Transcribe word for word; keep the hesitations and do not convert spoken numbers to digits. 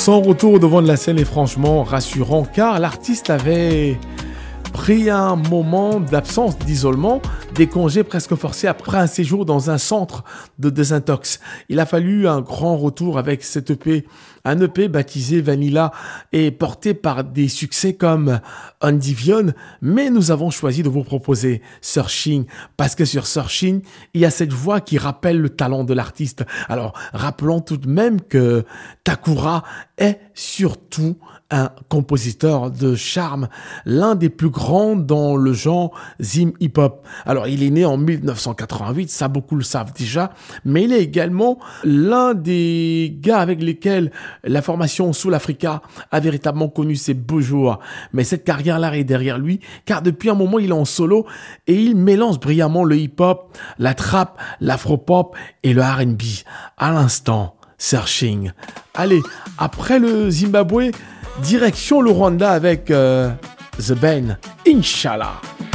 Son retour au devant de la scène est franchement rassurant car l'artiste avait pris un moment d'absence, d'isolement, des congés presque forcés après un séjour dans un centre de désintox. Il a fallu un grand retour avec cet E P, un E P baptisé Vanilla et porté par des succès comme Undivion, mais nous avons choisi de vous proposer Searching parce que sur Searching, il y a cette voix qui rappelle le talent de l'artiste. Alors, rappelons tout de même que Takura est surtout un compositeur de charme, l'un des plus grands dans le genre Zim Hip Hop. Alors, il est né en dix-neuf cent quatre-vingt-huit, ça beaucoup le savent déjà, mais il est également l'un des gars avec lesquels la formation Soul Africa a véritablement connu ses beaux jours. Mais cette carrière-là est derrière lui, car depuis un moment, il est en solo et il mélange brillamment le hip-hop, la trap, l'afro-pop et le R and B. À l'instant, Searching. Allez, après le Zimbabwe, direction le Rwanda avec euh, The Ben, Inch'Allah.